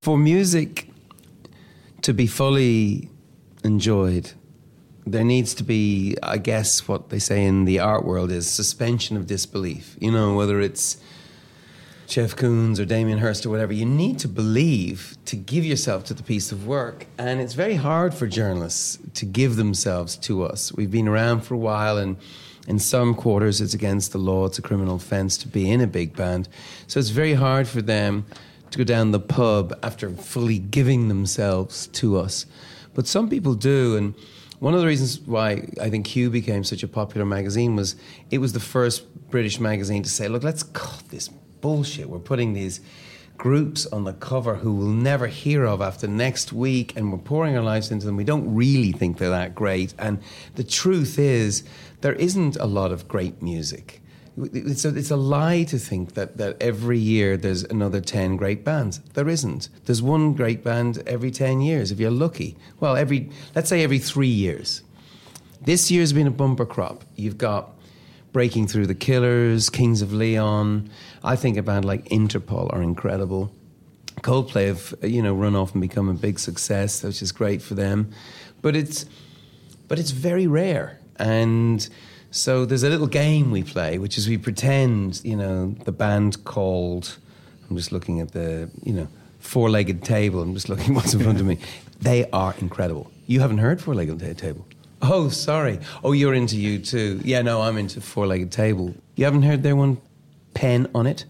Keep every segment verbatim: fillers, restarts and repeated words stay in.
for music to be fully enjoyed, there needs to be, I guess, what they say in the art world is suspension of disbelief. You know, whether it's Jeff Koons or Damien Hirst or whatever, you need to believe to give yourself to the piece of work. And it's very hard for journalists to give themselves to us. We've been around for a while, and in some quarters it's against the law, it's a criminal offence to be in a big band. So it's very hard for them to go down the pub after fully giving themselves to us. But some people do, and one of the reasons why I think Q became such a popular magazine was it was the first British magazine to say, look, let's cut this bullshit. We're putting these groups on the cover who we'll never hear of after next week, and we're pouring our lives into them. We don't really think they're that great. And the truth is, there isn't a lot of great music. It's a, it's a lie to think that, that every year there's another ten great bands. There isn't. There's one great band every ten years, if you're lucky. Well, every let's say every three years. This year's been a bumper crop. You've got Breaking Through the Killers, Kings of Leon. I think a band like Interpol are incredible. Coldplay have, you know, run off and become a big success, which is great for them. But it's but it's very rare. And so there's a little game we play, which is we pretend, you know, the band called, I'm just looking at the, you know, Four-Legged Table. I'm just looking what's in front of me. They are incredible. You haven't heard Four-Legged Table? Oh, sorry. Oh, you're into U two. Yeah, no, I'm into Four-Legged Table. You haven't heard their one, Pen on It?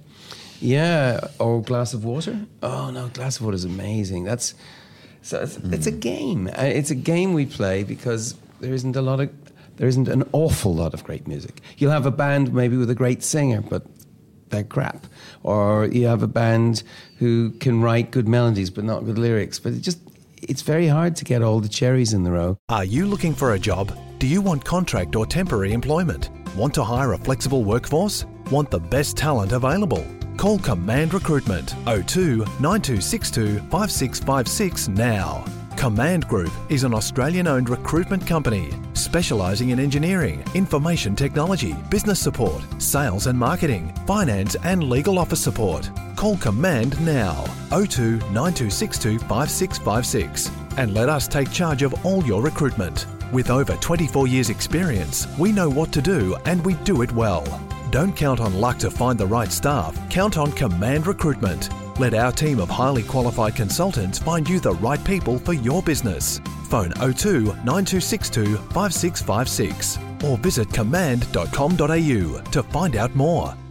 Yeah, or Glass of Water? Oh, no, Glass of Water is amazing. That's so it's, mm. it's a game. It's a game we play because there isn't a lot of, there isn't an awful lot of great music. You'll have a band maybe with a great singer, but they're crap. Or you have a band who can write good melodies but not good lyrics. But it just it's very hard to get all the cherries in the row. Are you looking for a job? Do you want contract or temporary employment? Want to hire a flexible workforce? Want the best talent available? Call Command Recruitment oh two nine two six two five six five six now. Command Group is an Australian-owned recruitment company specialising in engineering, information technology, business support, sales and marketing, finance and legal office support. Call Command now, oh two nine two six two five six five six, and let us take charge of all your recruitment. With over twenty-four years experience, we know what to do and we do it well. Don't count on luck to find the right staff, count on Command Recruitment. Let our team of highly qualified consultants find you the right people for your business. Phone oh two nine two six two five six five six or visit command dot com dot a u to find out more.